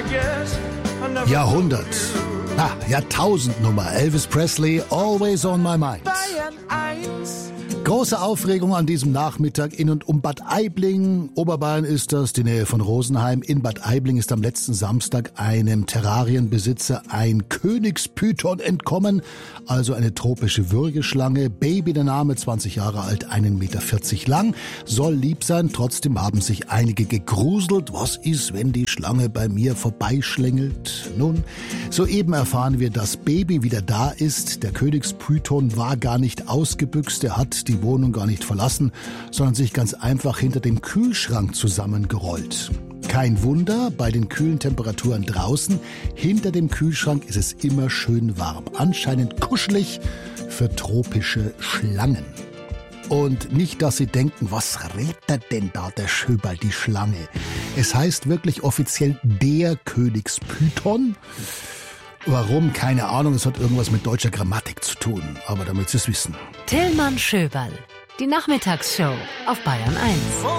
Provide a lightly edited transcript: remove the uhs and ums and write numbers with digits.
Jahrhundert. Jahrtausendnummer. Elvis Presley, Always on My Mind. Große Aufregung an diesem Nachmittag in und um Bad Aibling. Oberbayern ist das, die Nähe von Rosenheim. In Bad Aibling ist am letzten Samstag einem Terrarienbesitzer ein Königspython entkommen, also eine tropische Würgeschlange. Baby, der Name, 20 Jahre alt, 1,40 Meter lang, soll lieb sein. Trotzdem haben sich einige gegruselt. Was ist, wenn die Schlange bei mir vorbeischlängelt? Nun, soeben erfahren wir, dass Baby wieder da ist. Der Königspython war gar nicht ausgebüxt. Er hat die Wohnung gar nicht verlassen, sondern sich ganz einfach hinter dem Kühlschrank zusammengerollt. Kein Wunder, bei den kühlen Temperaturen draußen, hinter dem Kühlschrank ist es immer schön warm. Anscheinend kuschelig für tropische Schlangen. Und nicht, dass Sie denken, was redet denn da der Schöberl, die Schlange? Es heißt wirklich offiziell der Königspython. Warum? Keine Ahnung, es hat irgendwas mit deutscher Grammatik zu tun. Aber damit Sie es wissen. Tillmann Schöberl, die Nachmittagsshow auf Bayern 1.